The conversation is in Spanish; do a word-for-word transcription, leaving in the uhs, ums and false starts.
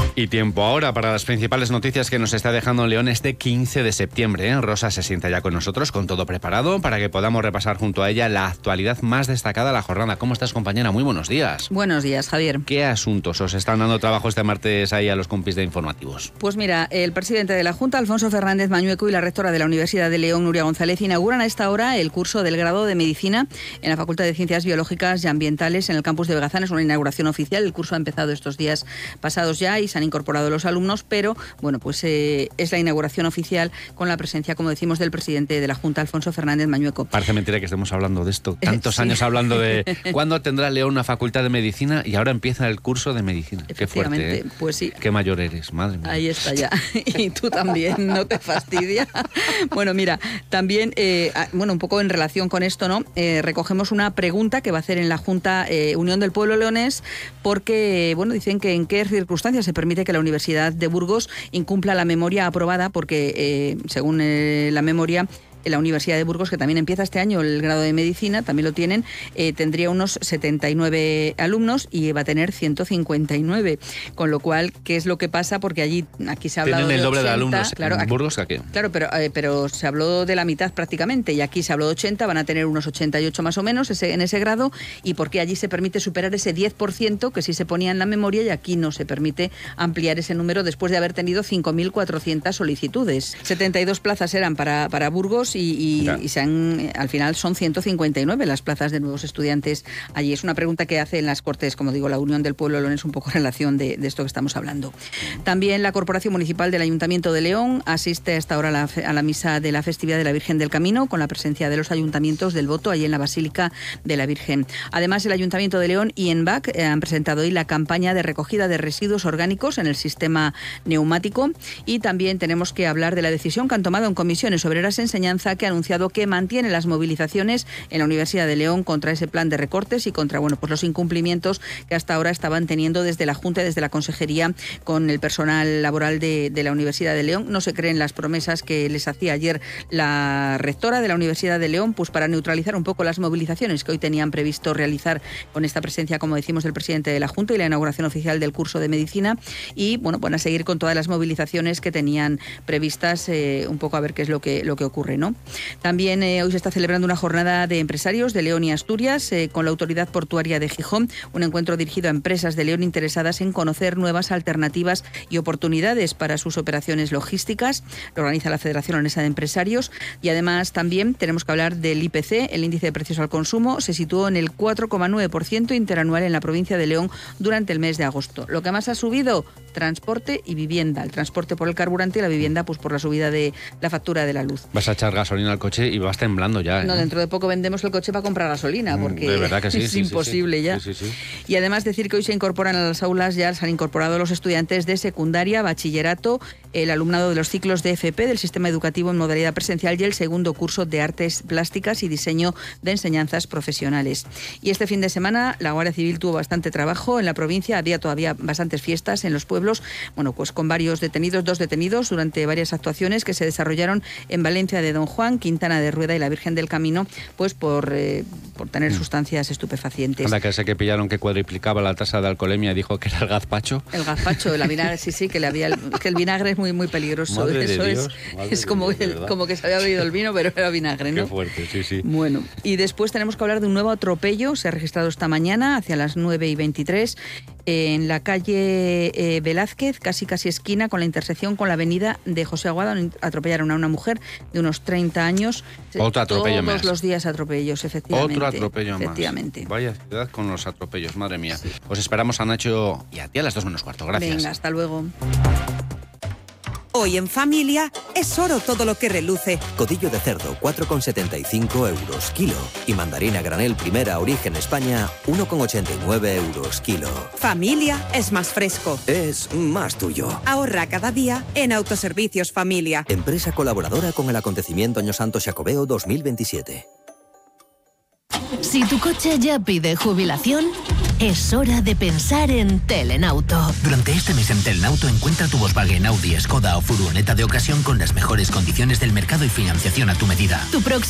Y tiempo ahora para las principales noticias que nos está dejando León este quince de septiembre. ¿eh? Rosa se sienta ya con nosotros, con todo preparado, para que podamos repasar junto a ella la actualidad más destacada de la jornada. ¿Cómo estás, compañera? Muy buenos días. Buenos días, Javier. ¿Qué asuntos os están dando trabajo este martes ahí a los compis de informativos? Pues mira, el presidente de la Junta, Alfonso Fernández Mañueco, y la rectora de la Universidad de León, Nuria González, inauguran a esta hora el curso del grado de Medicina en la Facultad de Ciencias Biológicas y Ambientales en el campus de Begazán. Es una inauguración oficial. El curso ha empezado estos días pasados ya y se han incorporado los alumnos, pero bueno, pues eh, es la inauguración oficial con la presencia, como decimos, del presidente de la Junta, Alfonso Fernández Mañueco. Parece mentira que estemos hablando de esto. Tantos Sí. años hablando de cuándo tendrá León una facultad de medicina y ahora empieza el curso de medicina. Qué fuerte, ¿eh? Pues sí. Qué mayor eres, madre mía. Ahí está ya. Y tú también, no te fastidia. Bueno, mira, también, eh, bueno, un poco en relación con esto, ¿no? Eh, recogemos una pregunta que va a hacer en la Junta eh, Unión del Pueblo Leonés, porque, bueno, dicen que en qué circunstancias se permite que la Universidad de Burgos incumpla la memoria aprobada, porque, eh, según eh, la memoria, la Universidad de Burgos, que también empieza este año el grado de Medicina, también lo tienen, eh, tendría unos setenta y nueve alumnos y va a tener ciento cincuenta y nueve. Con lo cual, ¿qué es lo que pasa? Porque allí, aquí se ha hablado Tienen el de doble ochenta, de alumnos claro, en aquí, Burgos que aquí. Claro, pero, eh, pero se habló de la mitad prácticamente y aquí se habló de ochenta, van a tener unos ochenta y ocho más o menos ese, en ese grado. ¿Y por qué allí se permite superar ese diez por ciento que sí se ponía en la memoria y aquí no se permite ampliar ese número después de haber tenido cinco mil cuatrocientas solicitudes? setenta y dos plazas eran para, para Burgos y, y, y se han, al final son ciento cincuenta y nueve las plazas de nuevos estudiantes allí. Es una pregunta que hace en las Cortes, como digo, la Unión del Pueblo Leonés, un poco en relación de, de esto que estamos hablando. También la Corporación Municipal del Ayuntamiento de León asiste hasta ahora a la, a la misa de la festividad de la Virgen del Camino, con la presencia de los ayuntamientos del voto allí en la Basílica de la Virgen. Además, el Ayuntamiento de León y ENVAC eh, han presentado hoy la campaña de recogida de residuos orgánicos en el sistema neumático, y también tenemos que hablar de la decisión que han tomado en Comisiones Obreras Enseñanza, que ha anunciado que mantiene las movilizaciones en la Universidad de León contra ese plan de recortes y contra, bueno, pues los incumplimientos que hasta ahora estaban teniendo desde la Junta y desde la Consejería con el personal laboral de, de la Universidad de León. No se creen las promesas que les hacía ayer la rectora de la Universidad de León, pues para neutralizar un poco las movilizaciones que hoy tenían previsto realizar con esta presencia, como decimos, del presidente de la Junta y la inauguración oficial del curso de Medicina. Y bueno, van a seguir con todas las movilizaciones que tenían previstas, eh, un poco a ver qué es lo que, lo que ocurre, ¿no? También eh, hoy se está celebrando una jornada de empresarios de León y Asturias eh, con la Autoridad Portuaria de Gijón, un encuentro dirigido a empresas de León interesadas en conocer nuevas alternativas y oportunidades para sus operaciones logísticas. Lo organiza la Federación Leonesa de Empresarios. Y además también tenemos que hablar del I P C, el índice de precios al consumo, se situó en el cuatro coma nueve por ciento interanual en la provincia de León durante el mes de agosto. Lo que más ha subido, transporte y vivienda. El transporte por el carburante y la vivienda pues por la subida de la factura de la luz. Vas a echar gasolina al coche y vas temblando ya. ¿eh? No, dentro de poco vendemos el coche para comprar gasolina, porque de verdad que sí, es sí, imposible sí, sí. ya. Sí, sí, sí. Y además decir que hoy se incorporan a las aulas, ya se han incorporado los estudiantes de secundaria, bachillerato, el alumnado de los ciclos de F P del sistema educativo en modalidad presencial y el segundo curso de artes plásticas y diseño de enseñanzas profesionales. Y este fin de semana la Guardia Civil tuvo bastante trabajo en la provincia, había todavía bastantes fiestas en los pueblos, bueno, pues con varios detenidos, dos detenidos durante varias actuaciones que se desarrollaron en Valencia de Don Juan, Quintana de Rueda y la Virgen del Camino, pues por, eh, por tener sustancias estupefacientes. Anda, que ese que pillaron que cuadriplicaba la tasa de alcoholemia dijo que era el gazpacho. El gazpacho, el vinagre, sí, sí, que le había, el, que el vinagre es muy, muy peligroso. Madre Eso de es, Dios, madre es como, de Dios, el, como que se había bebido el vino, pero era vinagre, ¿no? Qué fuerte, sí, sí. Bueno, y después tenemos que hablar de un nuevo atropello, se ha registrado esta mañana hacia las nueve y veintitrés en la calle eh, Velázquez, casi casi esquina con la intersección con la avenida de José Aguado. Atropellaron a una mujer de unos treinta años. Otro atropello Todos más. los días atropellos, efectivamente. Otro atropello efectivamente. más. Vaya ciudad con los atropellos, madre mía. Sí. Os esperamos a Nacho y a ti a las dos menos cuarto. Gracias. Venga, hasta luego. Hoy en familia es oro todo lo que reluce. Codillo de cerdo, cuatro con setenta y cinco euros kilo. Y mandarina granel primera origen España, uno con ochenta y nueve euros kilo. Familia es más fresco. Es más tuyo. Ahorra cada día en Autoservicios Familia. Empresa colaboradora con el acontecimiento Año Santo Xacobeo dos mil veintisiete. Si tu coche ya pide jubilación, es hora de pensar en Telenauto. Durante este mes en Telenauto encuentra tu Volkswagen, Audi, Skoda o furgoneta de ocasión con las mejores condiciones del mercado y financiación a tu medida. Tu próximo